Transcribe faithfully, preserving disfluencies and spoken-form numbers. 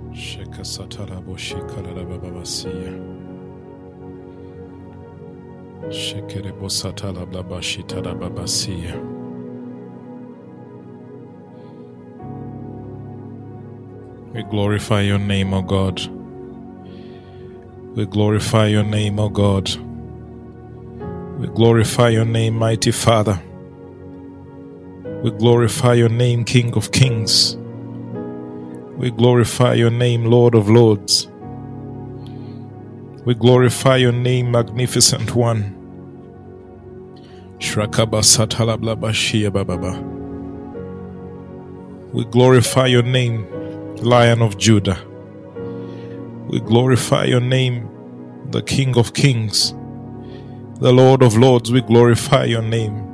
Sheka satarabo shikarababasiya. Shekerebo satalablabashitarababasiya. We glorify your name, O God. We glorify your name, O God. We glorify your name, mighty Father. We glorify your name, King of Kings. We glorify your name, Lord of Lords. We glorify your name, Magnificent One. Shrakaba satalablabashia bababa. We glorify your name, Lion of Judah. We glorify your name, the King of Kings, the Lord of Lords. We glorify your name.